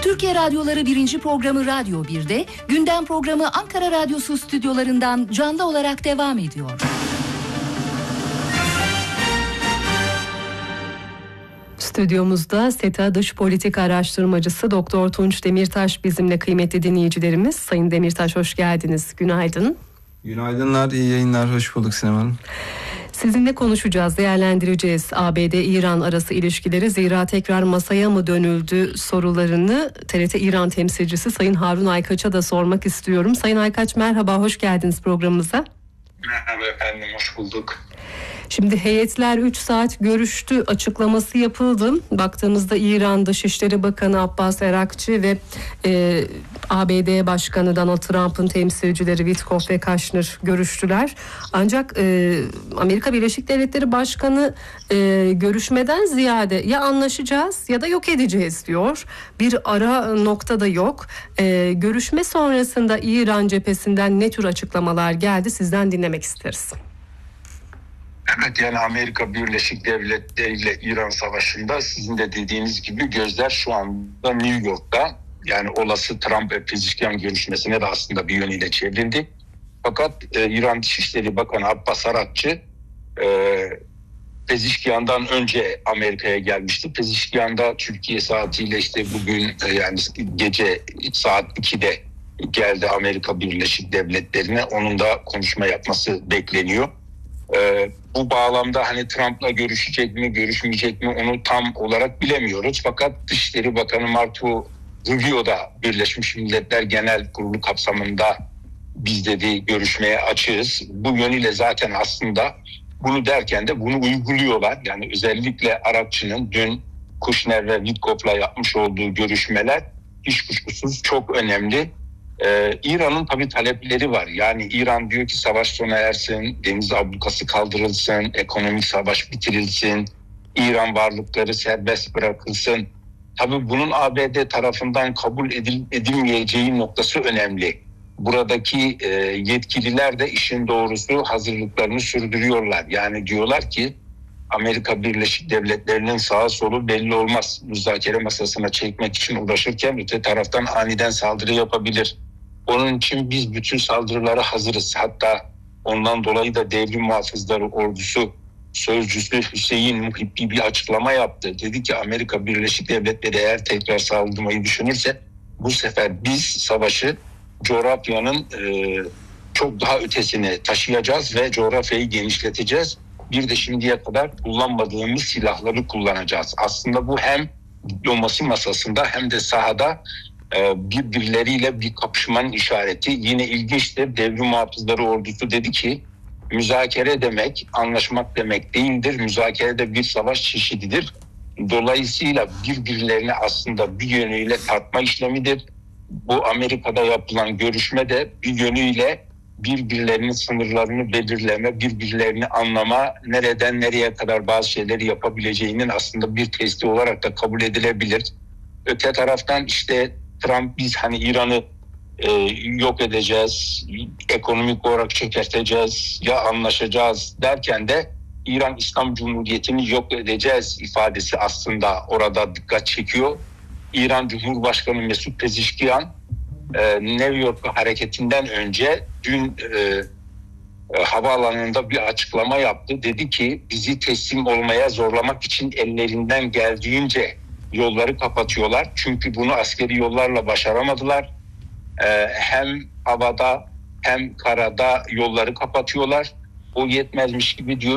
Türkiye Radyoları 1. programı Radyo 1'de, gündem programı Ankara Radyosu stüdyolarından canlı olarak devam ediyor. Stüdyomuzda SETA Dış Politika Araştırmacısı Doktor Tunç Demirtaş bizimle, kıymetli dinleyicilerimiz. Sayın Demirtaş, hoş geldiniz. Günaydın. Günaydınlar, iyi yayınlar. Hoş bulduk Sinem Hanım. Sizinle konuşacağız, değerlendireceğiz ABD-İran arası ilişkileri. Zira tekrar masaya mı dönüldü sorularını TRT İran temsilcisi Sayın Harun Aykaç'a da sormak istiyorum. Sayın Aykaç, merhaba, hoş geldiniz programımıza. Merhaba efendim, hoş bulduk. Şimdi heyetler 3 saat görüştü açıklaması yapıldı. Baktığımızda İran Dışişleri Bakanı Abbas Erakçı ve ABD Başkanı Donald Trump'ın temsilcileri Witkoff ve Kushner görüştüler. Ancak Amerika Birleşik Devletleri Başkanı görüşmeden ziyade ya anlaşacağız ya da yok edeceğiz diyor. Bir ara nokta da yok. Görüşme sonrasında İran cephesinden ne tür açıklamalar geldi, sizden dinlemek isteriz. Evet, yani Amerika Birleşik Devletleri ile İran savaşında sizin de dediğiniz gibi gözler şu anda New York'ta. Yani olası Trump ve Pezişkian görüşmesine de aslında bir yönüyle çevrildi. Fakat İran Dışişleri Bakanı Abbas Arakçı Pezişkian'dan önce Amerika'ya gelmişti. Pezişkian'da Türkiye saatiyle işte bugün yani gece saat 2'de geldi Amerika Birleşik Devletleri'ne. Onun da konuşma yapması bekleniyor. Bu bağlamda hani Trump'la görüşecek mi, görüşmeyecek mi onu tam olarak bilemiyoruz. Fakat Dışişleri Bakanı Marco Rubio da Birleşmiş Milletler Genel Kurulu kapsamında biz dedi görüşmeye açığız. Bu yönüyle zaten aslında bunu derken de bunu uyguluyorlar. Yani özellikle Arakçı'nın dün Kushner ve Witkoff'la yapmış olduğu görüşmeler hiç kuşkusuz çok önemli. İran'ın tabii talepleri var. Yani İran diyor ki savaş sona ersin, deniz ablukası kaldırılsın, ekonomik savaş bitirilsin, İran varlıkları serbest bırakılsın. Tabii bunun ABD tarafından kabul edilmeyeceği noktası önemli. Buradaki yetkililer de işin doğrusu hazırlıklarını sürdürüyorlar. Yani diyorlar ki Amerika Birleşik Devletleri'nin sağa solu belli olmaz. Müzakere masasına çekmek için uğraşırken öte taraftan aniden saldırı yapabilir. Onun için biz bütün saldırılara hazırız. Hatta ondan dolayı da Devrim Muhafızları Ordusu sözcüsü Hüseyin Muhibbi bir açıklama yaptı. Dedi ki Amerika Birleşik Devletleri eğer tekrar saldırmayı düşünürse bu sefer biz savaşı coğrafyanın çok daha ötesine taşıyacağız ve coğrafyayı genişleteceğiz. Bir de şimdiye kadar kullanmadığımız silahları kullanacağız. Aslında bu hem diplomasi masasında hem de sahada birbirleriyle bir kapışmanın işareti. Yine ilginçtir. Devrim Muhafızları Ordusu dedi ki müzakere demek anlaşmak demek değildir. Müzakere de bir savaş çeşididir. Dolayısıyla birbirlerine aslında bir yönüyle tartma işlemidir. Bu Amerika'da yapılan görüşme de bir yönüyle birbirlerinin sınırlarını belirleme, birbirlerini anlama, nereden nereye kadar bazı şeyleri yapabileceğinin aslında bir testi olarak da kabul edilebilir. Öte taraftan işte Trump biz hani İran'ı yok edeceğiz, ekonomik olarak çökerteceğiz, ya anlaşacağız derken de İran İslam Cumhuriyeti'ni yok edeceğiz ifadesi aslında orada dikkat çekiyor. İran Cumhurbaşkanı Mesut Pezişkian New York hareketinden önce dün havaalanında bir açıklama yaptı. Dedi ki bizi teslim olmaya zorlamak için ellerinden geldiğince yolları kapatıyorlar. Çünkü bunu askeri yollarla başaramadılar. Hem havada hem karada yolları kapatıyorlar. O yetmezmiş gibi diyor